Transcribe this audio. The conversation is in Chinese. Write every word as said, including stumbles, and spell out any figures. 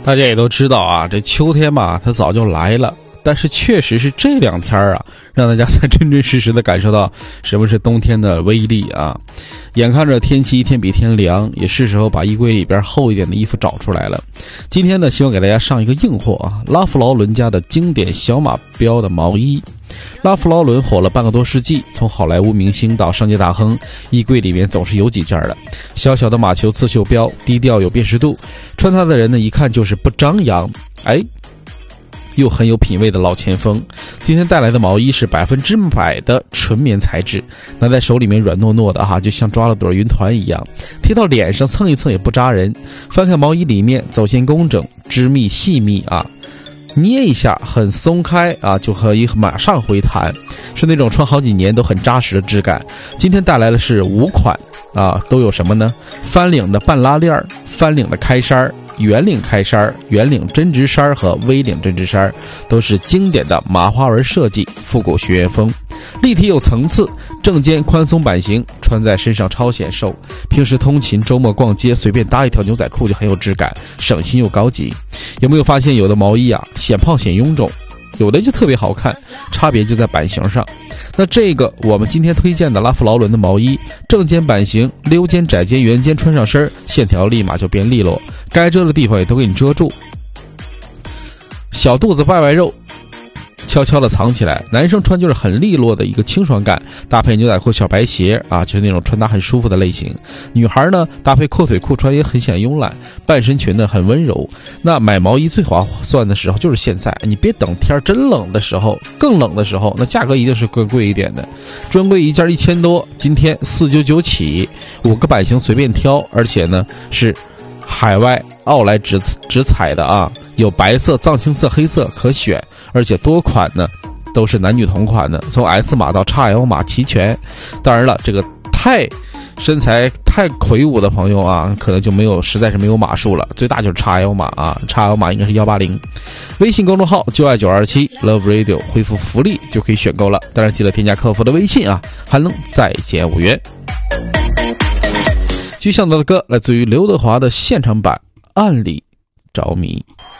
大家也都知道啊，这秋天嘛，它早就来了。但是确实是这两天啊，让大家才真真实实的感受到什么是冬天的威力啊！眼看着天气一天比一天凉，也是时候把衣柜里边厚一点的衣服找出来了。今天呢，希望给大家上一个硬货啊，拉夫劳伦家的经典小马标的毛衣。拉夫劳伦火了半个多世纪，从好莱坞明星到商界大亨，衣柜里面总是有几件的。小小的马球刺绣标，低调有辨识度，穿它的人呢，一看就是不张扬，哎。又很有品味的老前锋。今天带来的毛衣是百分之百的纯棉材质，拿在手里面软糯糯的哈，就像抓了朵云团一样，贴到脸上蹭一蹭也不扎人。翻开毛衣里面，走线工整，织密细密啊，捏一下很松开啊，就可以马上回弹，是那种穿好几年都很扎实的质感。今天带来的是五款啊，都有什么呢？翻领的半拉链，翻领的开衫，圆领开衫、圆领针织衫和 V 领针织衫，都是经典的麻花纹设计，复古学院风，立体有层次，正肩宽松版型，穿在身上超显瘦。平时通勤、周末逛街，随便搭一条牛仔裤就很有质感，省心又高级。有没有发现有的毛衣啊，显胖显臃肿，有的就特别好看，差别就在版型上。那这个我们今天推荐的拉夫劳伦的毛衣，正肩版型，溜肩、窄肩、圆肩穿上身，线条立马就变利落，该遮的地方也都给你遮住，小肚子外外肉悄悄地藏起来。男生穿就是很利落的一个清爽感，搭配牛仔裤、小白鞋啊，就是那种穿搭很舒服的类型。女孩呢，搭配阔腿裤穿也很显慵懒，半身裙呢很温柔。那买毛衣最划算的时候就是现在，你别等天真冷的时候，更冷的时候，那价格一定是更贵一点的。专柜一件一千多，今天四九九起，五个版型随便挑，而且呢是海外奥莱直直采的啊，有白色、藏青色、黑色可选，而且多款呢都是男女同款的，从 S 码到 X L 码齐全。当然了，这个太身材太魁梧的朋友啊，可能就没有，实在是没有码数了，最大就是 X L 码啊 ，X L 码应该是一八零。微信公众号就爱九二七 Love Radio 恢复福利就可以选购了，当然记得添加客服的微信啊，还能再减五元。继续想到的歌来自于刘德华的现场版《暗里着迷》。